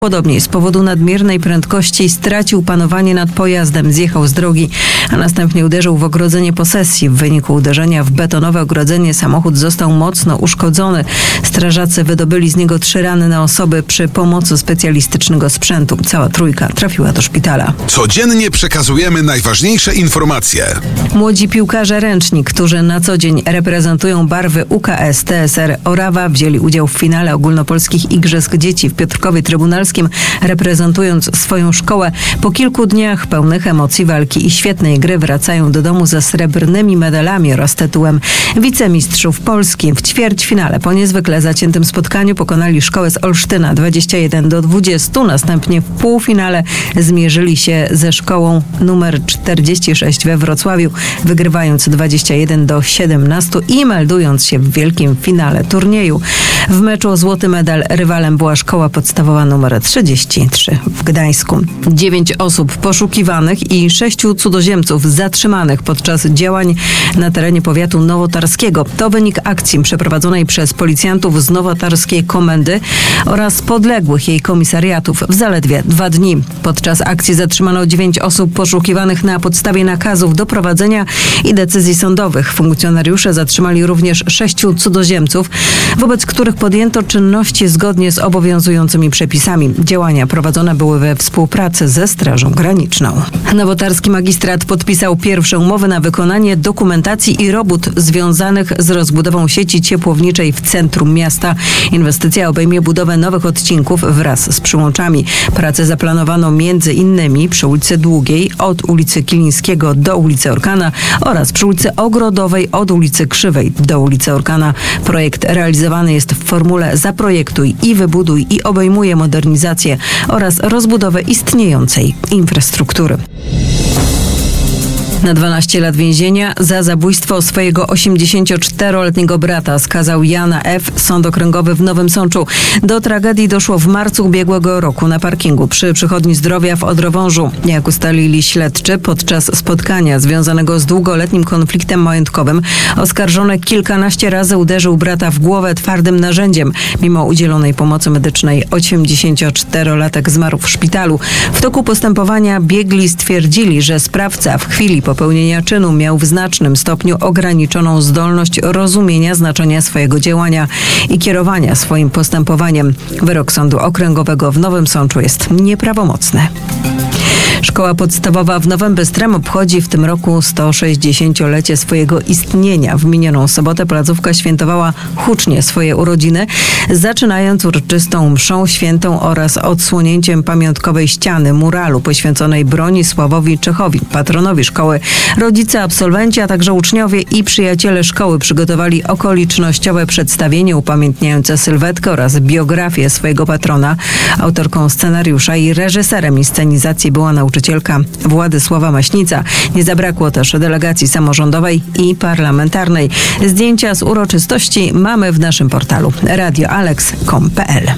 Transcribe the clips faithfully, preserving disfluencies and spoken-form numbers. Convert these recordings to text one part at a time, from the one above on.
Podobnie z powodu nadmiernej prędkości stracił panowanie nad pojazdem, zjechał z drogi, a następnie uderzył w ogrodzenie posesji. W wyniku uderzenia w betonowe ogrodzenie samochód został mocno uszkodzony. Strażacy wydobyli z niego trzy ranne osoby przy pomocy specjalistycznego sprzętu. Cała trójka trafiła do szpitala. Codziennie przekazujemy najważniejsze informacje. Młodzi piłkarze ręczni, którzy na co dzień reprezentują barwy U K S T S R Orawa, wzięli udział w finale ogólnopolskich Igrzysk Dzieci w Piotrkowie Trybunalskim, reprezentując swoją szkołę. Po kilku dniach pełnych emocji, walki i świetnej gry wracają do domu ze srebrnymi medalami oraz tytułem wicemistrzów Polski. W ćwierćfinale po niezwykle zaciętym spotkaniu pokonali szkołę z Olsztyna dwadzieścia jeden do dwudziestu. Następnie w półfinale zmierzyli się ze szkołą numer czterdzieści sześć we Wrocławiu, wygrywając dwadzieścia jeden do siedemnastu i meldując się w wielkim finale turnieju. W meczu o złoty medal rywalem była szkoła podstawowa numer trzydzieści trzy w Gdańsku. Dziewięć osób poszukiwanych i sześciu cudzoziemców zatrzymanych podczas działań na terenie powiatu nowotarskiego. To wynik akcji przeprowadzonej przez policjantów z nowotarskiej komendy oraz podległych jej komisariatów w zaledwie dwa dni. Podczas akcji zatrzymano dziewięć osób poszukiwanych na podstawie nakazów doprowadzenia i decyzji sądowych. Funkcjonariusze zatrzymali również sześciu cudzoziemców, wobec których podjęto czynności zgodnie z obowiązującymi przepisami. Działania prowadzone były we współpracy ze Strażą Graniczną. Nowotarski magistrat podpisał pierwsze umowy na wykonanie dokumentacji i robót związanych z rozbudową sieci ciepłowniczej w centrum miasta. Inwestycja obejmie budowę nowych odcinków wraz z przyłączami. Prace zaplanowano między innymi przy ulicy Długiej od ulicy Kilińskiego do ulicy Orkana oraz przy ulicy Ogrodowej od ulicy Krzywej do ulicy Orkana. Projekt realizowany jest w formule zaprojektuj i wybuduj i obejmuje modernizację oraz rozbudowę istniejącej infrastruktury. Na dwanaście lat więzienia za zabójstwo swojego osiemdziesięcioczteroletniego brata skazał Jana F. Sąd Okręgowy w Nowym Sączu. Do tragedii doszło w marcu ubiegłego roku na parkingu przy Przychodni Zdrowia w Odrowążu. Jak ustalili śledczy, podczas spotkania związanego z długoletnim konfliktem majątkowym oskarżony kilkanaście razy uderzył brata w głowę twardym narzędziem. Mimo udzielonej pomocy medycznej osiemdziesięcioczterolatek zmarł w szpitalu. W toku postępowania biegli stwierdzili, że sprawca w chwili popełnienia czynu miał w znacznym stopniu ograniczoną zdolność rozumienia znaczenia swojego działania i kierowania swoim postępowaniem. Wyrok Sądu Okręgowego w Nowym Sączu jest nieprawomocny. Szkoła podstawowa w Nowym Bystrem obchodzi w tym roku sto sześćdziesięciolecie swojego istnienia. W minioną sobotę placówka świętowała hucznie swoje urodziny, zaczynając uroczystą mszą świętą oraz odsłonięciem pamiątkowej ściany muralu poświęconej Bronisławowi Czechowi, patronowi szkoły. Rodzice, absolwenci, a także uczniowie i przyjaciele szkoły przygotowali okolicznościowe przedstawienie upamiętniające sylwetkę oraz biografię swojego patrona. Autorką scenariusza i reżyserem inscenizacji była nauczycielka Władysława Maśnica. Nie zabrakło też delegacji samorządowej i parlamentarnej. Zdjęcia z uroczystości mamy w naszym portalu radio alex kropka com kropka p l.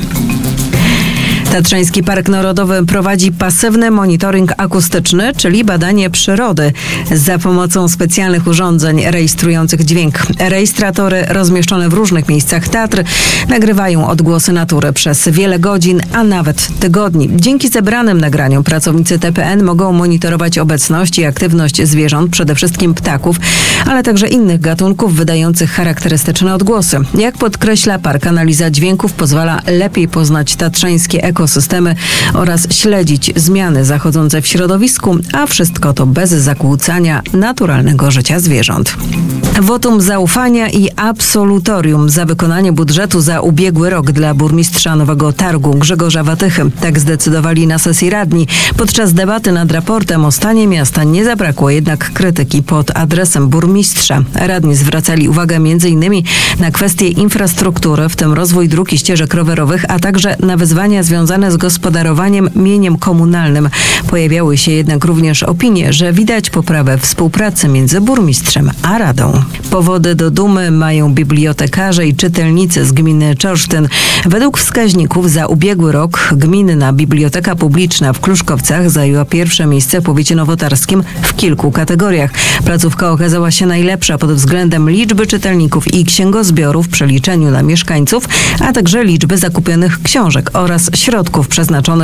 Tatrzański Park Narodowy prowadzi pasywny monitoring akustyczny, czyli badanie przyrody za pomocą specjalnych urządzeń rejestrujących dźwięk. Rejestratory rozmieszczone w różnych miejscach Tatr nagrywają odgłosy natury przez wiele godzin, a nawet tygodni. Dzięki zebranym nagraniom pracownicy T P N mogą monitorować obecność i aktywność zwierząt, przede wszystkim ptaków, ale także innych gatunków wydających charakterystyczne odgłosy. Jak podkreśla park, analiza dźwięków pozwala lepiej poznać tatrzańskie ekosystemy oraz śledzić zmiany zachodzące w środowisku, a wszystko to bez zakłócania naturalnego życia zwierząt. Wotum zaufania i absolutorium za wykonanie budżetu za ubiegły rok dla burmistrza Nowego Targu Grzegorza Watychy. Tak zdecydowali na sesji radni. Podczas debaty nad raportem o stanie miasta nie zabrakło jednak krytyki pod adresem burmistrza. Radni zwracali uwagę między innymi na kwestie infrastruktury, w tym rozwój dróg i ścieżek rowerowych, a także na wyzwania związane z gospodarowaniem mieniem komunalnym. Pojawiały się jednak również opinie, że widać poprawę współpracy między burmistrzem a radą. Powody do dumy mają bibliotekarze i czytelnicy z gminy Czorsztyn. Według wskaźników za ubiegły rok gminna biblioteka publiczna w Kluszkowcach zajęła pierwsze miejsce w powiecie nowotarskim w kilku kategoriach. Placówka okazała się najlepsza pod względem liczby czytelników i księgozbiorów w przeliczeniu na mieszkańców, a także liczby zakupionych książek oraz środków środków przeznaczonych